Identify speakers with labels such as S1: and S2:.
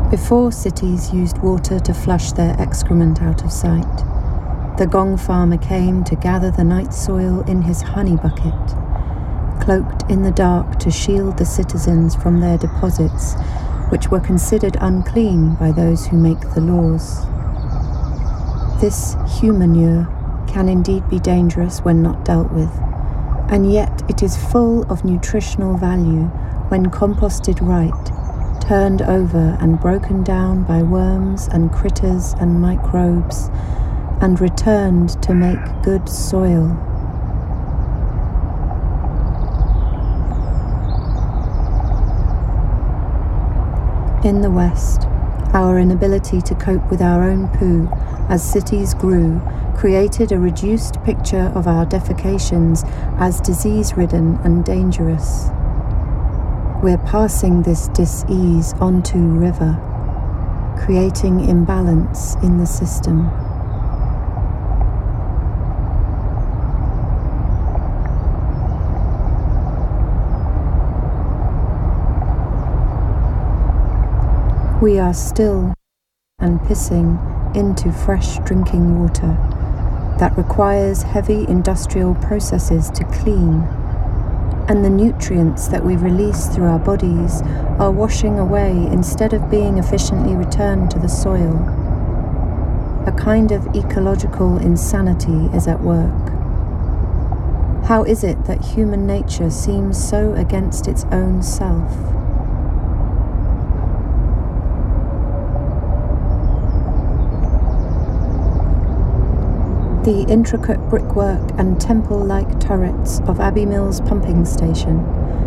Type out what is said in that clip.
S1: Before cities used water to flush their excrement out of sight, the gong farmer came to gather the night soil in his honey bucket, cloaked in the dark to shield the citizens from their deposits, which were considered unclean by those who make the laws. This humanure can indeed be dangerous when not dealt with, and yet it is full of nutritional value when composted right, turned over and broken down by worms and critters and microbes, and returned to make good soil. In the West, our inability to cope with our own poo as cities grew created a reduced picture of our defecations as disease-ridden and dangerous. We're passing this dis-ease onto river, creating imbalance in the system. We are still and pissing into fresh drinking water that requires heavy industrial processes to clean, and the nutrients that we release through our bodies are washing away instead of being efficiently returned to the soil. A kind of ecological insanity is at work. How is it that human nature seems so against its own self? The intricate brickwork and temple-like turrets of Abbey Mills pumping station